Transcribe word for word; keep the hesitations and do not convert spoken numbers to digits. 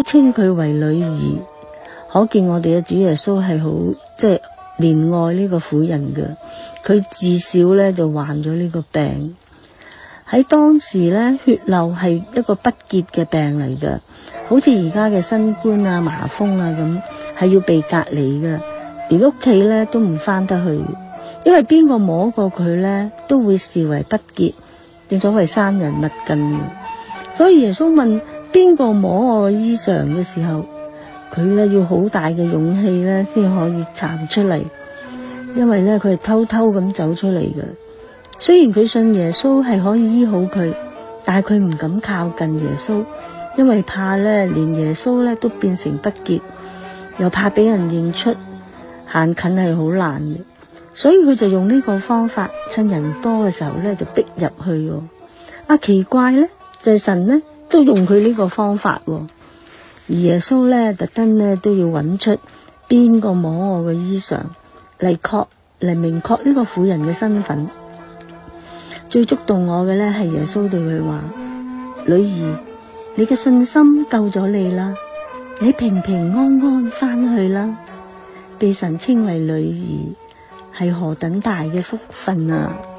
稱佢為女兒，可見我哋嘅主耶穌係好即係憐愛呢個婦人嘅。佢自小咧就患咗呢個病，喺當時咧血漏係一個不潔嘅病嚟嘅，好似而家嘅新冠啊、麻風啊咁，係要被隔離嘅，連屋企咧都唔翻得去，因為邊個摸過佢咧都會視為不潔，正所謂生人勿近。所以耶穌問邊個摸我衣裳嘅時候，佢咧要好大嘅勇氣咧先可以撐出嚟，因為咧佢係偷偷咁走出嚟嘅。雖然佢信耶穌係可以醫好佢，但係佢唔敢靠近耶穌，因為怕咧連耶穌咧都變成不潔，又怕俾人認出，行近係好難嘅。所以佢就用呢個方法，趁人多嘅時候咧就逼入去。啊，奇怪咧就係神咧都用佢呢個方法，而耶穌咧特登咧都要揾出邊個摸我嘅衣裳嚟確嚟明確呢個婦人嘅身份。最觸動我嘅咧係耶穌對佢話：女兒，你嘅信心救咗你啦，你平平安安翻去啦。被神稱為女兒係何等大嘅福分啊！